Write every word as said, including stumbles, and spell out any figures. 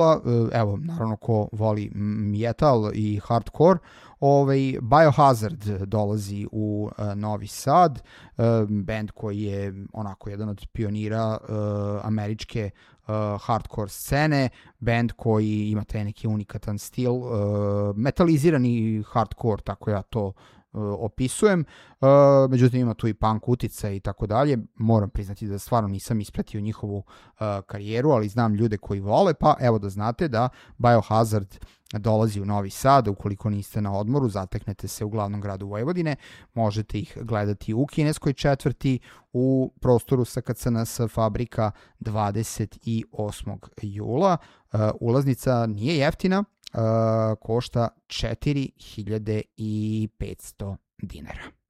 evo, naravno ko voli metal i hardcore, ovaj, Biohazard dolazi u uh, Novi Sad, uh, band koji je onako jedan od pionira uh, američke uh, hardcore scene, band koji ima taj neki unikatan stil, uh, metalizirani hardcore, tako ja to opisujem, uh, međutim ima tu i punk utica i tako dalje. Moram priznati da stvarno nisam ispratio njihovu uh, karijeru, ali znam ljude koji vole, pa evo da znate da Biohazard dolazi u Novi Sad. Ukoliko niste na odmoru, zateknete se u glavnom gradu Vojvodine, možete ih gledati u kineskoj četvrti u prostoru S K C N S fabrika dvadeset osmog jula. Uh, ulaznica nije jeftina, Uh, košta četiri hiljade petsto dinara.